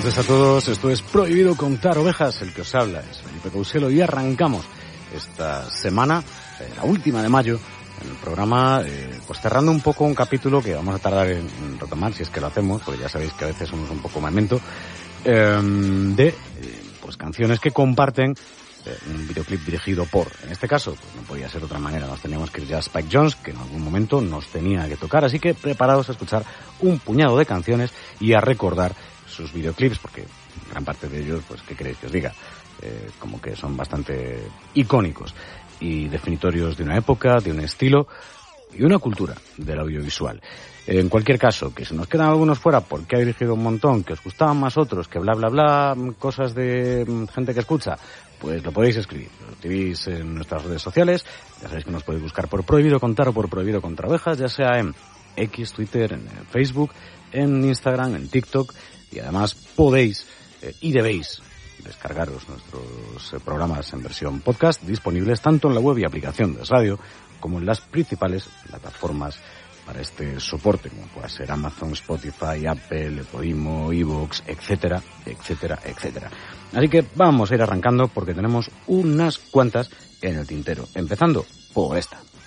noches a todos, esto es Prohibido Contar Ovejas, el que os habla es Felipe Couselo y arrancamos esta semana, la última de mayo, en el programa, pues cerrando un poco un capítulo que vamos a tardar en retomar, si es que lo hacemos, porque ya sabéis que a veces somos un poco memento, de pues canciones que comparten un videoclip dirigido por, en este caso, pues no podía ser de otra manera, nos teníamos que ir ya a Spike Jonze, que en algún momento nos tenía que tocar, así que preparados a escuchar un puñado de canciones y a recordar sus videoclips, porque gran parte de ellos, pues, ¿qué queréis que os diga? Como que son bastante icónicos y definitorios de una época, de un estilo y una cultura del audiovisual. En cualquier caso, que se nos quedan algunos fuera porque ha dirigido un montón, que os gustaban más otros, que bla bla bla, cosas de gente que escucha, pues lo podéis escribir. Lo escribís en nuestras redes sociales, ya sabéis que nos podéis buscar por Prohibido Contar o por Prohibido Contar Ovejas, ya sea en X, Twitter, en Facebook, en Instagram, en TikTok, y además podéis y debéis descargaros nuestros programas en versión podcast disponibles tanto en la web y aplicación de radio como en las principales plataformas para este soporte, como pueda ser Amazon, Spotify, Apple, Podimo, iVoox, etcétera, etcétera, etcétera. Así que vamos a ir arrancando porque tenemos unas cuantas en el tintero, empezando por esta.